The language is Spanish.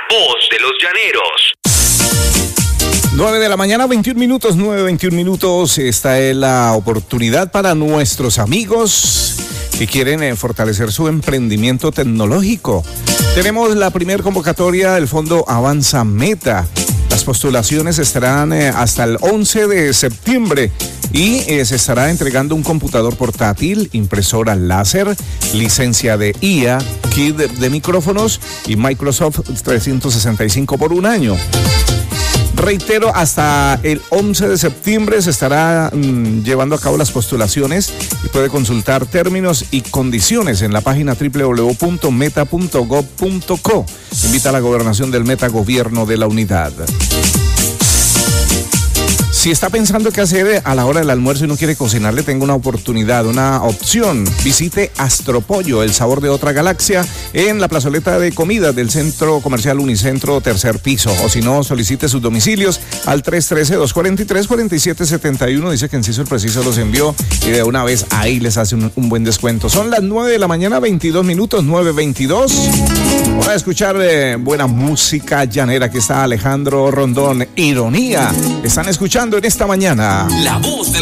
voz de los llaneros. 9 de la mañana, 21 minutos, 9:21 minutos. Esta es la oportunidad para nuestros amigos que quieren fortalecer su emprendimiento tecnológico. Tenemos la primera convocatoria del Fondo Avanza Meta. Las postulaciones estarán hasta el 11 de septiembre y se estará entregando un computador portátil, impresora láser, licencia de IA, kit de micrófonos y Microsoft 365 por un año. Reitero, hasta el 11 de septiembre se estará llevando a cabo las postulaciones y puede consultar términos y condiciones en la página www.meta.gov.co. Invita a la gobernación del Meta, gobierno de la unidad. Si está pensando qué hacer a la hora del almuerzo y no quiere cocinar, le tengo una oportunidad, una opción. Visite Astropollo, el sabor de otra galaxia, en la plazoleta de comidas del Centro Comercial Unicentro, tercer piso. O si no, solicite sus domicilios al 313-243-4771. Dice que Enciso el Preciso los envió y de una vez ahí les hace un buen descuento. Son las 9 de la mañana, 22 minutos, 9:22. Hora de escuchar buena música llanera. Aquí está Alejandro Rondón, Ironía. Están escuchando en esta mañana La voz de